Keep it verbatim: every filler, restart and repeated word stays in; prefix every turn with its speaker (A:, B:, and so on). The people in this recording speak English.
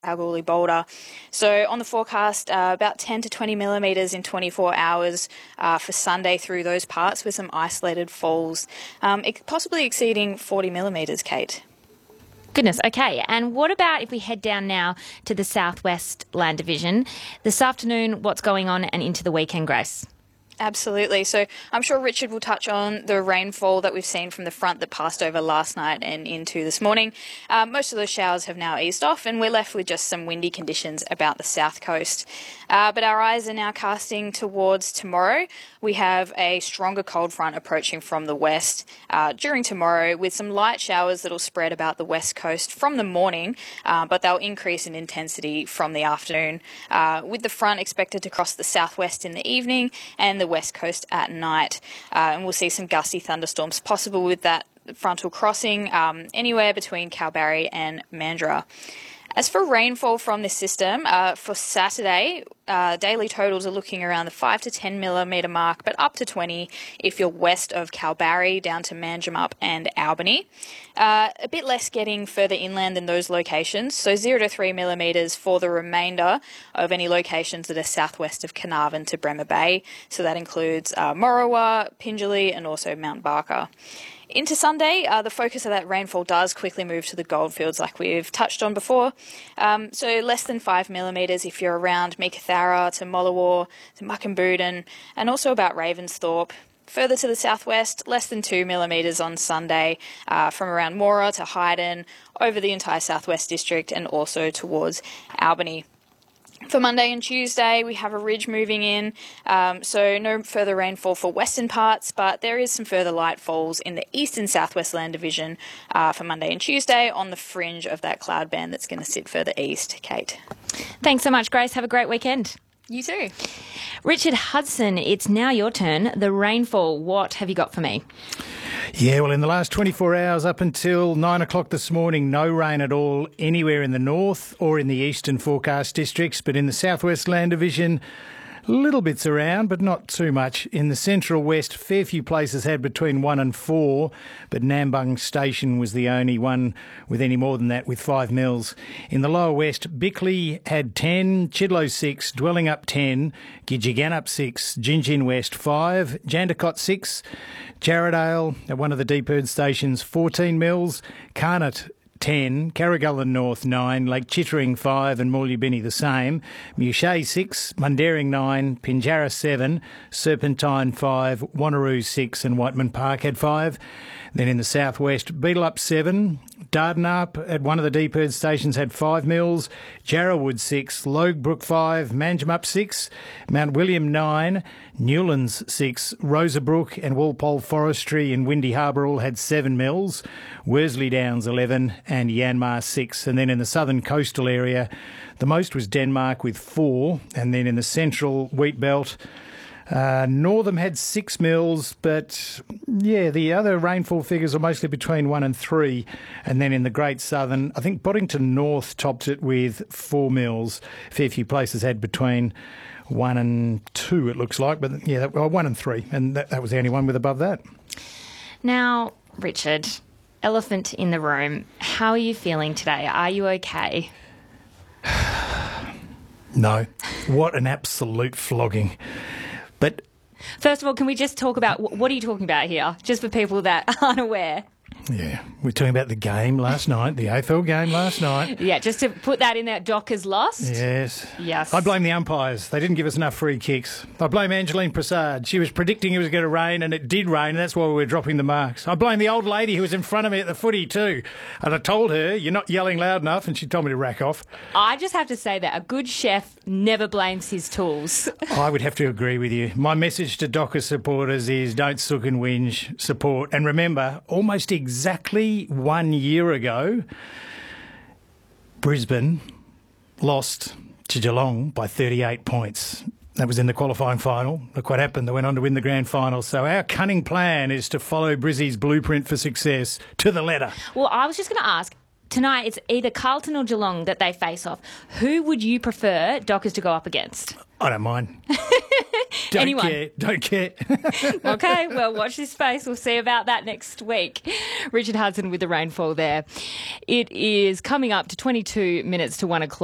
A: Kalgoorlie Boulder. So on the forecast, uh, about ten to twenty millimetres in twenty-four hours uh, for Sunday through those parts with some isolated falls, um, ex- possibly exceeding forty millimetres, Kate.
B: Goodness, okay. And what about if we head down now to the Southwest Land Division? This afternoon, what's going on and into the weekend, Grace?
A: Absolutely. So I'm sure Richard will touch on the rainfall that we've seen from the front that passed over last night and into this morning. Uh, most of those showers have now eased off and we're left with just some windy conditions about the south coast. Uh, but our eyes are now casting towards tomorrow. We have a stronger cold front approaching from the west uh, during tomorrow with some light showers that will spread about the west coast from the morning, uh, but they'll increase in intensity from the afternoon, uh, with the front expected to cross the southwest in the evening and the west coast at night. Uh, and we'll see some gusty thunderstorms possible with that frontal crossing um, anywhere between Kalbarri and Mandurah. As for rainfall from this system, uh, for Saturday, uh, daily totals are looking around the five to ten millimetre mark, but up to twenty if you're west of Kalbarri down to Manjimup and Albany. Uh, a bit less getting further inland than those locations, so zero to three millimetres for the remainder of any locations that are southwest of Carnarvon to Bremer Bay. So that includes uh, Morawa, Pingelly and also Mount Barker. Into Sunday, uh, the focus of that rainfall does quickly move to the goldfields like we've touched on before. Um, so less than five millimetres if you're around Meekatharra to Mollawar to Muckenbudin and also about Ravensthorpe. Further to the southwest, less than two millimetres on Sunday uh, from around Moora to Hyden, over the entire southwest district and also towards Albany. For Monday and Tuesday, we have a ridge moving in, um, so no further rainfall for western parts, but there is some further light falls in the east and southwest land division uh, for Monday and Tuesday on the fringe of that cloud band that's going to sit further east. Kate.
B: Thanks so much, Grace. Have a great weekend.
A: You too.
B: Richard Hudson, it's now your turn. The rainfall, what have you got for me?
C: Yeah, well, in the last twenty-four hours up until nine o'clock this morning, no rain at all anywhere in the north or in the eastern forecast districts, but in the southwest land division, little bits around, but not too much. In the central west, fair few places had between one and four, but Nambung Station was the only one with any more than that, with five mils. In the lower west, Bickley had ten, Chidlow six, Dwellingup ten, Gidgegannup six, Gingin West five, Jandakot six, Jarradale at one of the deep earth stations fourteen mils, Carnot ten, Carrigullen North nine, Lake Chittering five and Moolyabinny the same, Muchet six, Mundaring nine, Pinjarra seven, Serpentine five, Wanneroo six and Whiteman Park had five. Then in the southwest, Beetallup seven, Dardanup at one of the deep earth stations had five mils, Jarrawood six, Loguebrook five, Manjimup six, Mount William nine, Newlands six, Rosabrook and Walpole Forestry in Windy Harbour all had seven mils, Worsley Downs eleven and Yanmar six. And then in the southern coastal area, the most was Denmark with four. And then in the central wheat belt, Uh, Northam had six mils, but yeah, the other rainfall figures are mostly between one and three. And then in the Great Southern, I think Boddington North topped it with four mils. A fair few places had between one and two, it looks like, but yeah, well, one and three, and that, that was the only one with above that.
B: Now, Richard, elephant in the room, how are you feeling today? Are you okay?
C: No. What an absolute flogging. But
B: first of all, can we just talk about, what are you talking about here, just for people that aren't aware?
C: Yeah, we're talking about the game last night, the A F L game last night.
B: Yeah, just to put that in there, Dockers lost.
C: Yes.
B: Yes.
C: I blame the umpires. They didn't give us enough free kicks. I blame Angeline Prasad. She was predicting it was going to rain, and it did rain, and that's why we were dropping the marks. I blame the old lady who was in front of me at the footy too. And I told her, you're not yelling loud enough, and she told me to rack off.
B: I just have to say that a good chef never blames his tools.
C: I would have to agree with you. My message to Dockers supporters is don't sook and whinge, support. And remember, almost exactly Exactly one year ago, Brisbane lost to Geelong by thirty-eight points. That was in the qualifying final. Look what happened. They went on to win the grand final. So our cunning plan is to follow Brizzy's blueprint for success to the letter.
B: Well, I was just going to ask, tonight it's either Carlton or Geelong that they face off. Who would you prefer Dockers to go up against?
C: I don't mind. Don't
B: Anyone.
C: care. Don't care.
B: Okay, well, watch this space. We'll see about that next week. Richard Hudson with the rainfall there. It is coming up to twenty-two minutes to one o'clock.